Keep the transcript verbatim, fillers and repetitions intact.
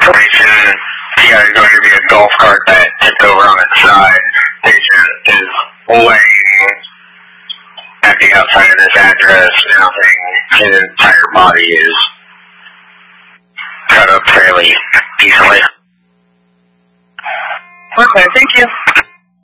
Station, yeah, there's going to be a golf cart that tipped over on its side. Patient is laying at the outside of this address. Nothing. His entire body is cut up fairly easily.